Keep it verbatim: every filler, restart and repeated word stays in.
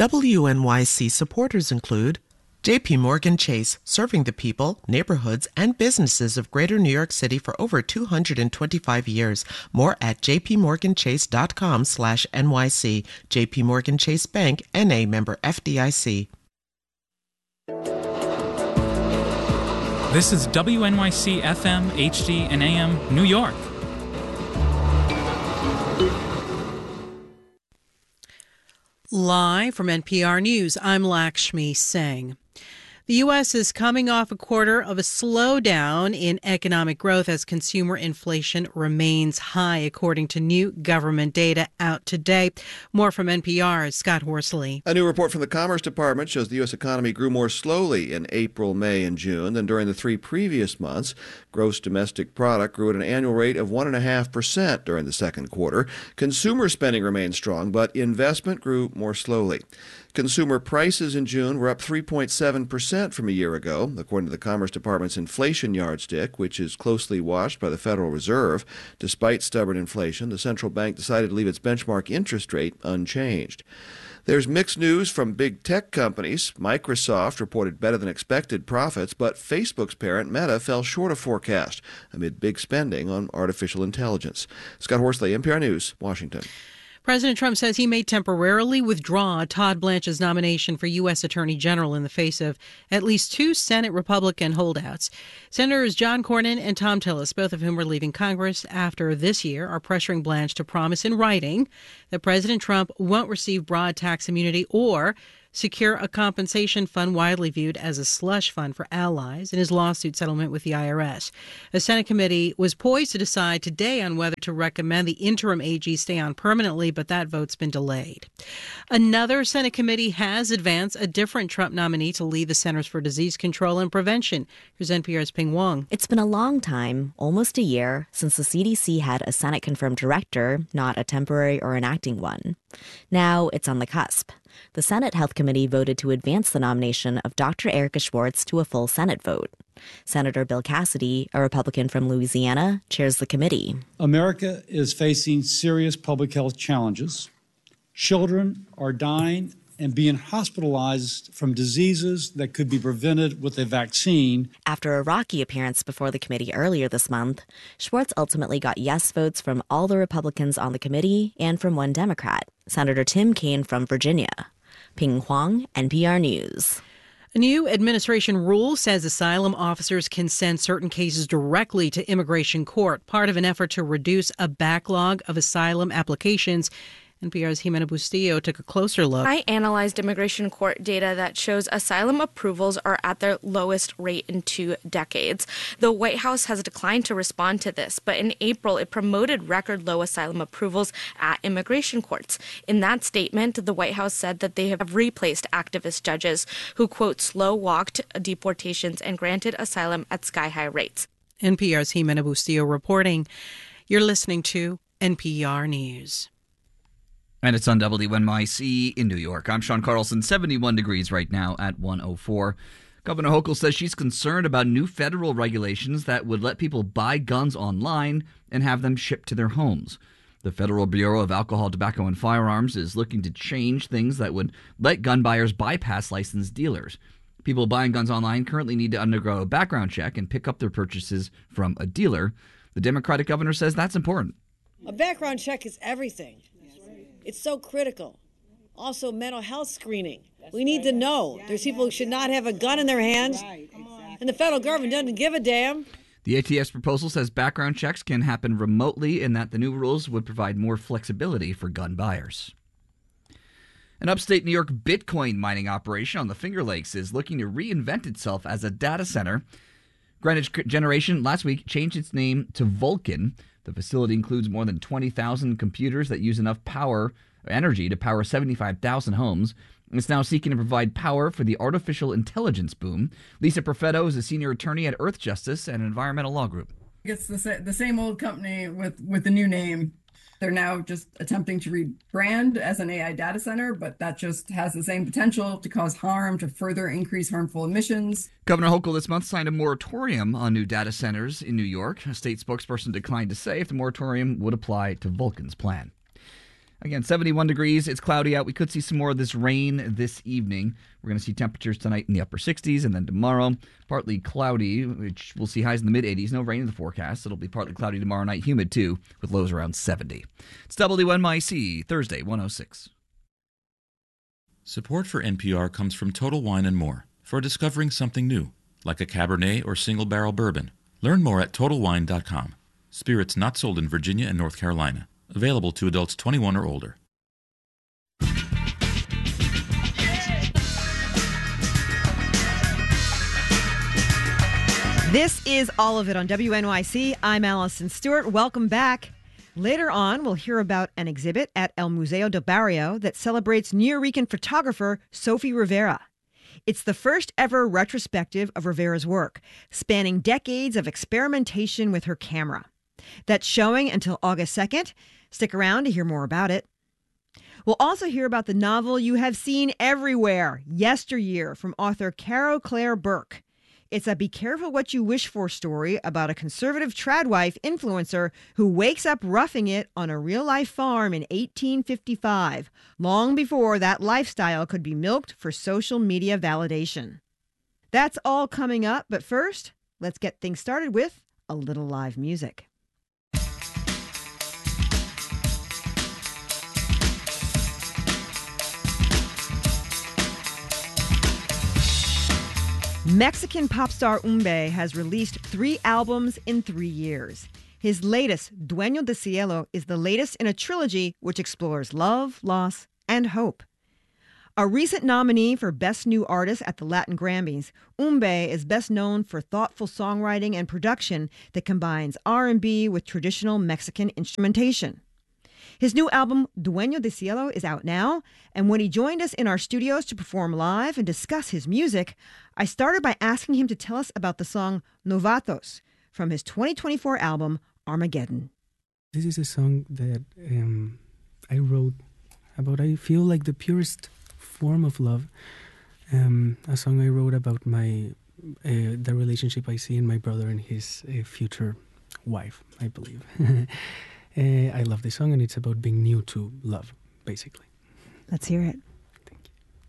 W N Y C supporters include J P Morgan Chase, serving the people, neighborhoods, and businesses of Greater New York City for over two hundred twenty-five years. More at jpmorganchase.com slash NYC. J P Morgan Chase Bank, N A member F D I C. This is W N Y C F M, H D, and A M, New York. Live from N P R News, I'm Lakshmi Singh. The U S is coming off a quarter of a slowdown in economic growth as consumer inflation remains high, according to new government data out today. More from N P R's Scott Horsley. A new report from the Commerce Department shows the U S economy grew more slowly in April, May, and June than during the three previous months. Gross domestic product grew at an annual rate of one point five percent during the second quarter. Consumer spending remained strong, but investment grew more slowly. Consumer prices in June were up three point seven percent from a year ago, according to the Commerce Department's inflation yardstick, which is closely watched by the Federal Reserve. Despite stubborn inflation, the central bank decided to leave its benchmark interest rate unchanged. There's mixed news from big tech companies. Microsoft reported better than expected profits, but Facebook's parent, Meta, fell short of forecast amid big spending on artificial intelligence. Scott Horsley, N P R News, Washington. President Trump says he may temporarily withdraw Todd Blanche's nomination for U S Attorney General in the face of at least two Senate Republican holdouts. Senators John Cornyn and Thom Tillis, both of whom are leaving Congress after this year, are pressuring Blanche to promise in writing that President Trump won't receive broad tax immunity or secure a compensation fund widely viewed as a slush fund for allies in his lawsuit settlement with the I R S. A Senate committee was poised to decide today on whether to recommend the interim A G stay on permanently, but that vote's been delayed. Another Senate committee has advanced a different Trump nominee to lead the Centers for Disease Control and Prevention. Here's N P R's Ping Wong. It's been a long time, almost a year, since the C D C had a Senate-confirmed director, not a temporary or an acting one. Now it's on the cusp. The Senate Health Committee voted to advance the nomination of Doctor Erica Schwartz to a full Senate vote. Senator Bill Cassidy, a Republican from Louisiana, chairs the committee. America is facing serious public health challenges. Children are dying and being hospitalized from diseases that could be prevented with a vaccine. After a rocky appearance before the committee earlier this month, Schwartz ultimately got yes votes from all the Republicans on the committee and from one Democrat, Senator Tim Kaine from Virginia. Ping Huang, N P R News. A new administration rule says asylum officers can send certain cases directly to immigration court, part of an effort to reduce a backlog of asylum applications. N P R's Jimena Bustillo took a closer look. I analyzed immigration court data that shows asylum approvals are at their lowest rate in two decades. The White House has declined to respond to this, but in April it promoted record low asylum approvals at immigration courts. In that statement, the White House said that they have replaced activist judges who, quote, slow-walked deportations and granted asylum at sky-high rates. N P R's Jimena Bustillo reporting. You're listening to N P R News. And it's on W N Y C in New York. I'm Sean Carlson, seventy-one degrees right now at one oh four. Governor Hochul says she's concerned about new federal regulations that would let people buy guns online and have them shipped to their homes. The Federal Bureau of Alcohol, Tobacco, and Firearms is looking to change things that would let gun buyers bypass licensed dealers. People buying guns online currently need to undergo a background check and pick up their purchases from a dealer. The Democratic governor says that's important. A background check is everything. It's so critical. Also, mental health screening. That's we need right. to know. Yeah, There's people yeah, who should yeah. not have a gun in their hands, right, exactly. And the federal government doesn't give a damn. The A T F's proposal says background checks can happen remotely and that the new rules would provide more flexibility for gun buyers. An upstate New York Bitcoin mining operation on the Finger Lakes is looking to reinvent itself as a data center. Greenwich Generation last week changed its name to Vulcan. The facility includes more than twenty thousand computers that use enough power, energy to power seventy-five thousand homes. It's now seeking to provide power for the artificial intelligence boom. Lisa Perfetto is a senior attorney at Earth Justice and Environmental Law Group. It's the, the same old company with, with the new name. They're now just attempting to rebrand as an A I data center, but that just has the same potential to cause harm, to further increase harmful emissions. Governor Hochul this month signed a moratorium on new data centers in New York. A state spokesperson declined to say if the moratorium would apply to Vulcan's plan. Again, seventy-one degrees. It's cloudy out. We could see some more of this rain this evening. We're going to see temperatures tonight in the upper sixties, and then tomorrow, partly cloudy, which we'll see highs in the mid-eighties. No rain in the forecast. It'll be partly cloudy tomorrow night, humid too, with lows around seventy. It's W N Y C, Thursday, one oh six. Support for N P R comes from Total Wine and More for discovering something new, like a Cabernet or single-barrel bourbon. Learn more at total wine dot com. Spirits not sold in Virginia and North Carolina. Available to adults twenty-one or older. This is All of It on W N Y C. I'm Allison Stewart. Welcome back. Later on, we'll hear about an exhibit at El Museo del Barrio that celebrates Nuyorican photographer Sophie Rivera. It's the first ever retrospective of Rivera's work, spanning decades of experimentation with her camera. That's showing until August second. Stick around to hear more about it. We'll also hear about the novel you have seen everywhere, Yesteryear, from author Caro Claire Burke. It's a be careful what you wish for story about a conservative tradwife influencer who wakes up roughing it on a real-life farm in eighteen fifty-five, long before that lifestyle could be milked for social media validation. That's all coming up, but first, let's get things started with a little live music. Mexican pop star Umbe has released three albums in three years. His latest, Dueño de Cielo, is the latest in a trilogy which explores love, loss, and hope. A recent nominee for Best New Artist at the Latin Grammys, Umbe is best known for thoughtful songwriting and production that combines R and B with traditional Mexican instrumentation. His new album, Dueño de Cielo, is out now, and when he joined us in our studios to perform live and discuss his music, I started by asking him to tell us about the song Novatos from his twenty twenty-four album, Armageddon. This is a song that um, I wrote about, I feel like the purest form of love. Um, a song I wrote about my uh, the relationship I see in my brother and his uh, future wife, I believe. Uh, I love this song, and it's about being new to love, basically. Let's hear it.